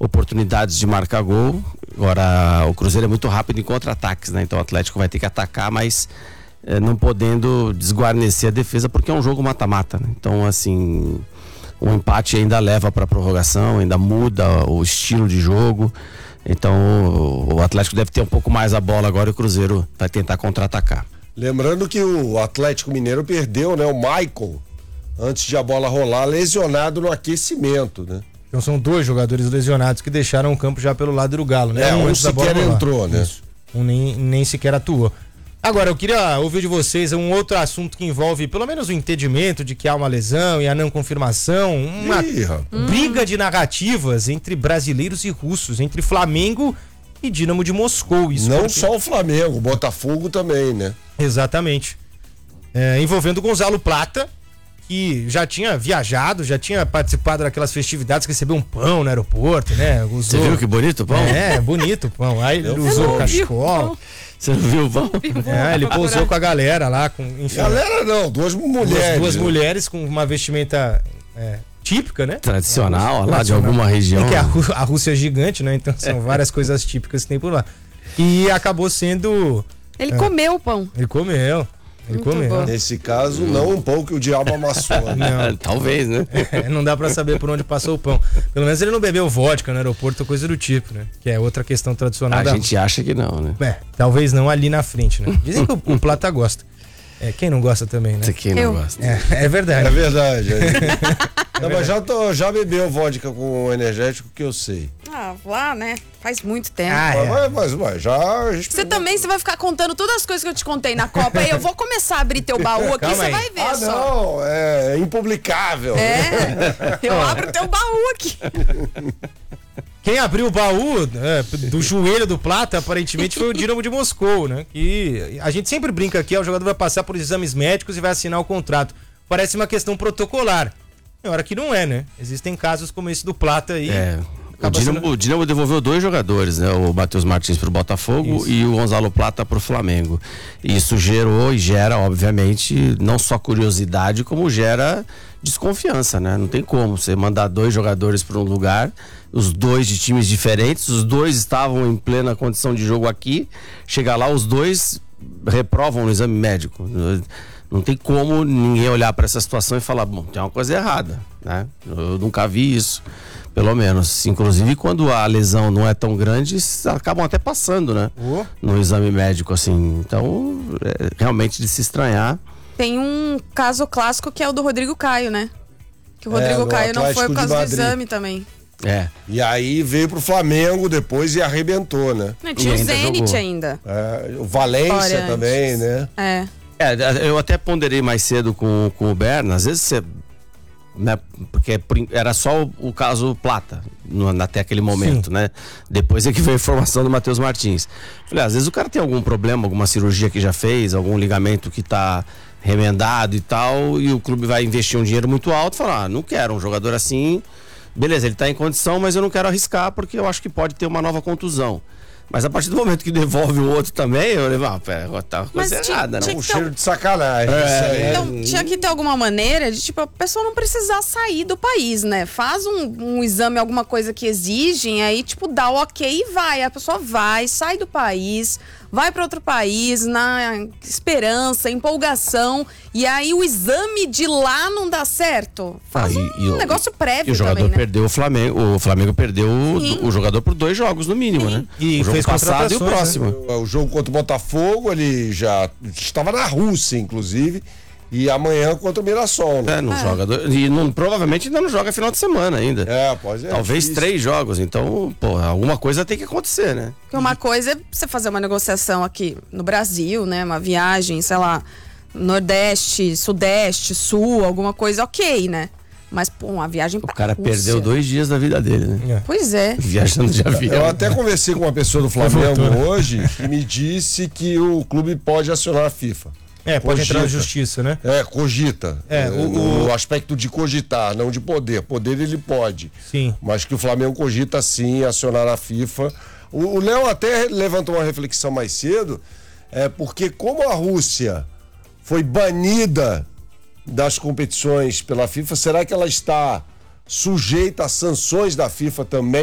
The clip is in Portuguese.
oportunidades de marcar gol. Agora, o Cruzeiro é muito rápido em contra-ataques, né? Então o Atlético vai ter que atacar, mas não podendo desguarnecer a defesa, porque é um jogo mata-mata, né? Então, assim, o empate ainda leva para a prorrogação, ainda muda o estilo de jogo. Então o Atlético deve ter um pouco mais a bola agora e o Cruzeiro vai tentar contra-atacar. Lembrando que o Atlético Mineiro perdeu, né, o Maicon, antes de a bola rolar, lesionado no aquecimento, né? Então são 2 jogadores lesionados que deixaram o campo já pelo lado do Galo, né? Um sequer entrou, né? Isso. Nem sequer atuou. Agora, eu queria ouvir de vocês um outro assunto que envolve pelo menos o entendimento de que há uma lesão e a não confirmação, uma briga de narrativas entre brasileiros e russos, entre Flamengo e Dínamo de Moscou. Isso não só o Flamengo, o Botafogo também, né? Exatamente. Envolvendo o Gonzalo Plata, que já tinha viajado, já tinha participado daquelas festividades, recebeu um pão no aeroporto, né? Você viu que bonito o pão? Bonito o pão. Aí ele usou cachecol. Você não viu o pão? Ele pousou com a galera lá. Enfim, galera não, 2 mulheres. Duas mulheres com uma vestimenta típica, né? Tradicional, lá de alguma região. Porque a Rússia é gigante, né? Então são várias coisas típicas que tem por lá. E acabou sendo... Ele comeu o pão. Ele comeu. Nesse caso, não um pão que o diabo amassou. Não. Talvez, né? Não dá pra saber por onde passou o pão. Pelo menos ele não bebeu vodka no aeroporto ou coisa do tipo, né? Que é outra questão tradicional A gente acha que não, né? Talvez não ali na frente, né? Dizem que o Plata gosta. Quem não gosta também, né? Quem não gosta. É verdade. É verdade. Não, mas já bebeu vodka com energético, que eu sei. Lá, né? Faz muito tempo. Mas já... Você também, você vai ficar contando todas as coisas que eu te contei na Copa. Aí eu vou começar a abrir teu baú aqui, você vai ver só. Não, é impublicável. Eu abro teu baú aqui. Quem abriu o baú do joelho do Plata, aparentemente, foi o Dínamo de Moscou, né? Que a gente sempre brinca aqui, o jogador vai passar por exames médicos e vai assinar o contrato. Parece uma questão protocolar. É hora que não é, né? Existem casos como esse do Plata aí. O Dínamo devolveu 2 jogadores, né? O Matheus Martins pro Botafogo e o Gonzalo Plata pro Flamengo. Isso gerou e gera, obviamente, não só curiosidade, como gera desconfiança, né? Não tem como você mandar 2 jogadores para um lugar, os 2 de times diferentes, os 2 estavam em plena condição de jogo aqui, chegar lá, os 2 reprovam no exame médico. Não tem como ninguém olhar para essa situação e falar, bom, tem uma coisa errada, né? Eu nunca vi isso, pelo menos. Inclusive, quando a lesão não é tão grande, acabam até passando, né? No exame médico, assim. Então, realmente de se estranhar. Tem um caso clássico que é o do Rodrigo Caio, né? Que o Rodrigo Caio não foi por causa do exame também. E aí veio pro Flamengo depois e arrebentou, né? Tinha o Zenit ainda. O Valência também, né? Eu até ponderei mais cedo com o Berna, às vezes você, né, porque era só o caso Plata até aquele momento, né? Depois é que veio a informação do Matheus Martins. Falei, às vezes o cara tem algum problema, alguma cirurgia que já fez, algum ligamento que tá remendado e tal, e o clube vai investir um dinheiro muito alto e falar, não quero um jogador assim, beleza, ele tá em condição, mas eu não quero arriscar porque eu acho que pode ter uma nova contusão. Mas a partir do momento que devolve o outro também, eu levo, tá uma coisa errada, né? Um cheiro de sacanagem. Então, tinha que ter alguma maneira de, a pessoa não precisar sair do país, né? Faz um exame, alguma coisa que exigem, aí, dá o ok e vai. A pessoa vai, sai do país, vai para outro país, na esperança, empolgação, e aí o exame de lá não dá certo. Faz um negócio prévio. E o jogador também, né? perdeu o Flamengo perdeu o jogador por 2 jogos no mínimo, né? E o jogo fez passado e o próximo. Né? O jogo contra o Botafogo, ele já estava na Rússia, inclusive, e amanhã contra o Mirassol, né? Não joga. E provavelmente ainda não joga final de semana ainda. Pode Talvez difícil. 3 jogos. Então, alguma coisa tem que acontecer, né? Porque uma coisa é você fazer uma negociação aqui no Brasil, né? Uma viagem, sei lá, Nordeste, Sudeste, Sul, alguma coisa, ok, né? Mas, uma viagem pra O cara Rússia. perdeu 2 dias da vida dele, né? Pois é. Viajando de avião. Eu até conversei com uma pessoa do Flamengo hoje que me disse que o clube pode acionar a FIFA. Pode entrar na justiça, né? Cogita. O aspecto de cogitar, não de poder. Poder ele pode. Sim. Mas que o Flamengo cogita sim acionar a FIFA. O Léo até levantou uma reflexão mais cedo, porque como a Rússia foi banida das competições pela FIFA, será que ela está sujeita a sanções da FIFA também?